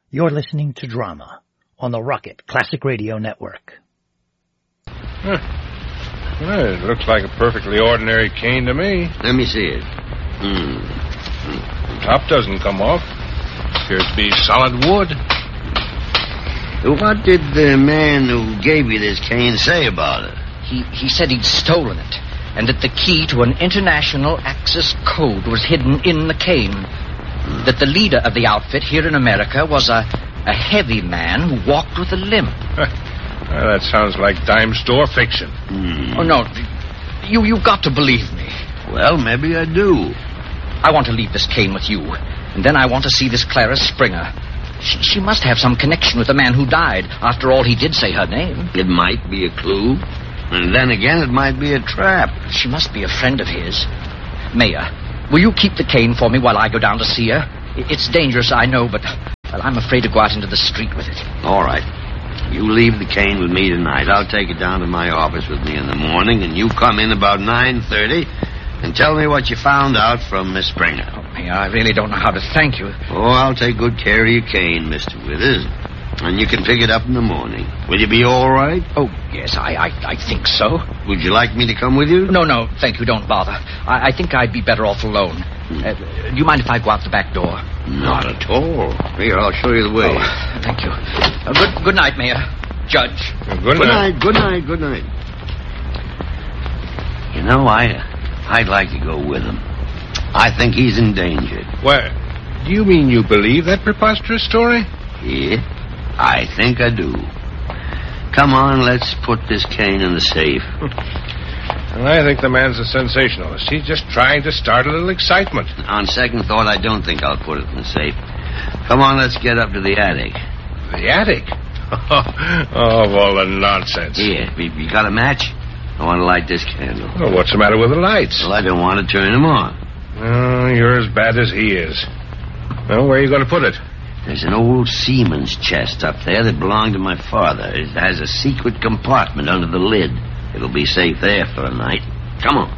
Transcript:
You're listening to Drama on the Rocket Classic Radio Network. Well, it looks like a perfectly ordinary cane to me. Let me see it. The top doesn't come off. Appears to be solid wood. What did the man who gave you this cane say about it? He said he'd stolen it, and that the key to an international access code was hidden in the cane. That the leader of the outfit here in America was a heavy man who walked with a limp. Well, that sounds like dime store fiction. Oh, no. You've got to believe me. Well, maybe I do. I want to leave this cane with you, and then I want to see this Clara Springer. She must have some connection with the man who died. After all, he did say her name. It might be a clue, and then again it might be a trap. She must be a friend of his. Mayor, will you keep the cane for me while I go down to see her? It's dangerous, I know, but well, I'm afraid to go out into the street with it. All right. You leave the cane with me tonight. I'll take it down to my office with me in the morning, and you come in about 9:30 and tell me what you found out from Miss Springer. Oh, Mayor, I really don't know how to thank you. Oh, I'll take good care of your cane, Mr. Withers, and you can pick it up in the morning. Will you be all right? Oh, yes, I think so. Would you like me to come with you? No, thank you, don't bother. I think I'd be better off alone. Do you mind if I go out the back door? Not at all. Here, I'll show you the way. Oh, thank you. Good night, Mayor. Judge. Good night. Good night. You know, I'd like to go with him. I think he's in danger. Well, do you mean you believe that preposterous story? Yeah, I think I do. Come on, let's put this cane in the safe. Well, I think the man's a sensationalist. He's just trying to start a little excitement. On second thought, I don't think I'll put it in the safe. Come on, let's get up to the attic. The attic? Oh, of all the nonsense. Here, you got a match? I want to light this candle. Well, what's the matter with the lights? Well, I don't want to turn them on. Oh, you're as bad as he is. Well, where are you going to put it? There's an old seaman's chest up there that belonged to my father. It has a secret compartment under the lid. It'll be safe there for a night. Come on.